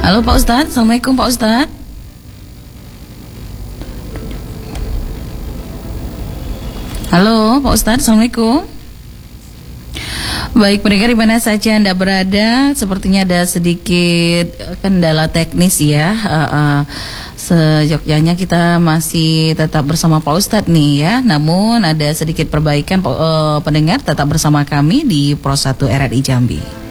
Halo Pak Ustadz, Assalamualaikum Pak Ustadz. Halo Pak Ustadz, Assalamualaikum. Baik, pendengar di mana saja Anda berada, sepertinya ada sedikit kendala teknis ya. Seyogyanya kita masih tetap bersama Pak Ustadz nih ya. Namun ada sedikit perbaikan, pendengar tetap bersama kami di Pro 1 RRI Jambi.